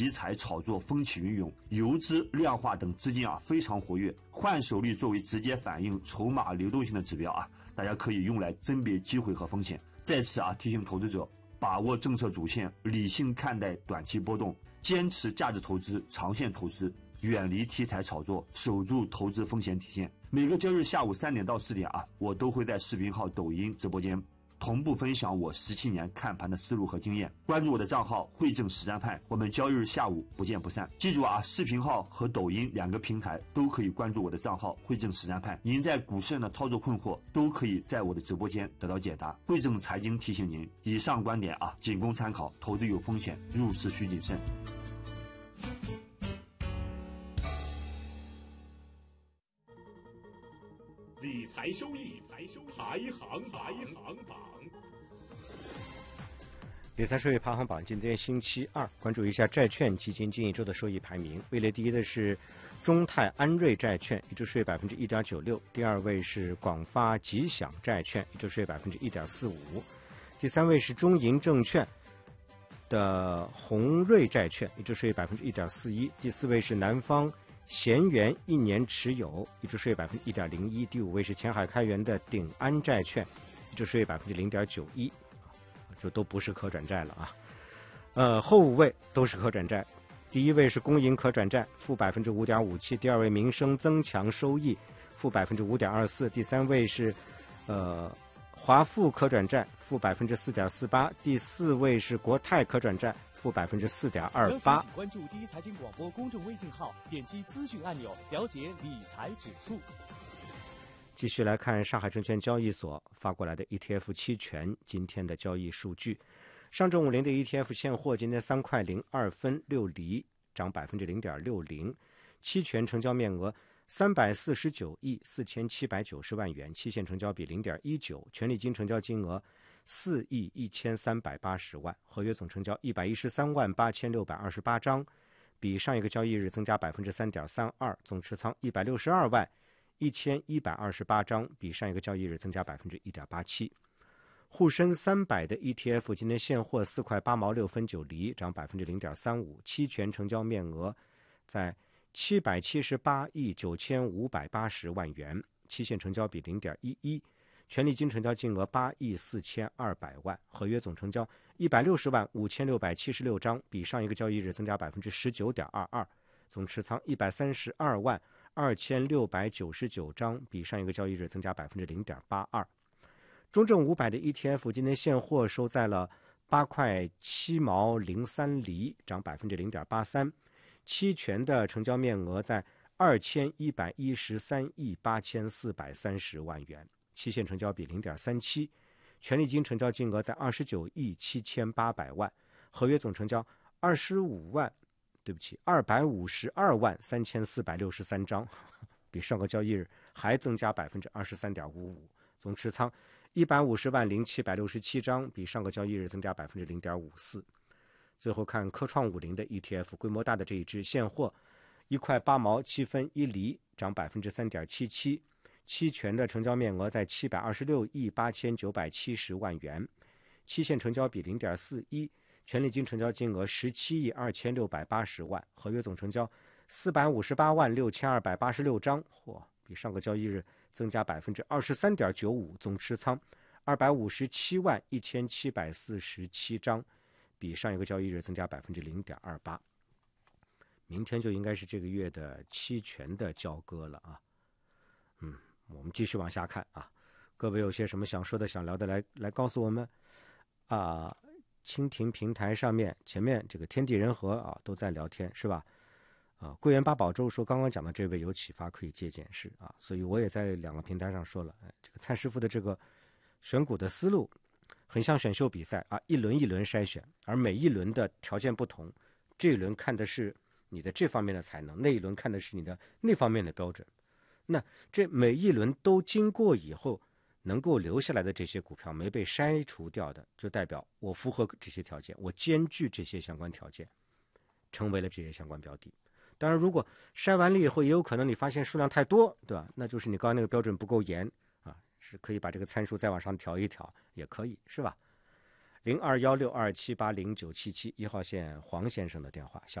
题材炒作风起云涌，游资、量化等资金非常活跃。换手率作为直接反映筹码流动性的指标大家可以用来甄别机会和风险。在此提醒投资者把握政策主线，理性看待短期波动，坚持价值投资、长线投资，远离题材炒作，守住投资风险底线。每个周日下午3点到4点我都会在视频号、抖音直播间同步分享我17年看盘的思路和经验。关注我的账号汇证实战派，我们交易日下午不见不散。记住视频号和抖音2个平台都可以关注我的账号汇证实战派。您在股市上的操作困惑都可以在我的直播间得到解答。汇证财经提醒您，以上观点仅供参考，投资有风险，入市需谨慎。 理财收益排行榜。 理财收益排行榜，今天星期二，关注一下债券基金近一周的收益排名。位列第一的是中泰安瑞债券，一周收益1.96%；第二位是广发吉祥债券，一周收益1.45%；第三位是中银证券的宏瑞债券，一周收益1.41%；第四位是南方贤源1年持有，一周收益1.01%；第五位是前海开源的鼎安债券，一周收益0.91%，这都不是可转债了后五位都是可转债，第一位是工银可转债负5.57%，第二位民生增强收益负5.24%，第三位是华富可转债负4.48%，第四位是国泰可转债负4.28%。 关注第一财经广播公众微信号，点击资讯按钮，了解理财指数。 继续来看上海证券交易所发过来的 ETF 期权今天的交易数据。上证50的 ETF 现货今天3块02分6厘，涨0.60%，期权成交面额349亿4790万元，期限成交比0.19，权利金成交金额4亿1380万，合约总成交113万8628张，比上一个交易日增加3.32%，总持仓162万1128张，比上一个交易日增加1.87%。沪深300的 ETF 今天现货4块8毛6分9厘，涨0.35%，期权成交面额在778亿9580万元，期限成交比0.11，权利金成交金额8亿4200万，合约总成交160万5676张，比上一个交易日增加19.22%，总持仓132万2699张，比上一个交易日增加0.82%。中证500的 ETF 今天现货收在了8块7毛03厘，涨0.83%，期权的成交面额在2113亿8430万元，期限成交比0.37，权利金成交金额在29亿7800万，合约总成交252万3463张，比上个交易日还增加23.55%，总持仓150万0767张，比上个交易日增加0.54%。最后看科创50的 ETF， 规模大的这一支现货1块8毛7分1厘，涨3.77%，期权的成交面额在726亿8970万元，期限成交比0.41，权利金成交金额17亿2680万，合约总成交458万6286张，比上个交易日增加23.95%，总持仓257万1747张，比上一个交易日增加0.28%。明天就应该是这个月的期权的交割了我们继续往下看各位有些什么想说的想聊的来告诉我们蜻蜓平台上面前面这个天地人和都在聊天是吧？桂圆八宝粥说刚刚讲的这位有启发，可以借鉴是所以我也在2个平台上说了，这个蔡师傅的这个选股的思路很像选秀比赛一轮一轮筛选，而每一轮的条件不同，这一轮看的是你的这方面的才能，那一轮看的是你的那方面的标准。那这每一轮都经过以后能够留下来的这些股票没被筛除掉的，就代表我符合这些条件，我兼具这些相关条件，成为了这些相关标的。当然如果筛完了以后也有可能你发现数量太多，对吧？那就是你刚刚那个标准不够严是可以把这个参数再往上调一调也可以是吧？021627809771号线黄先生的电话。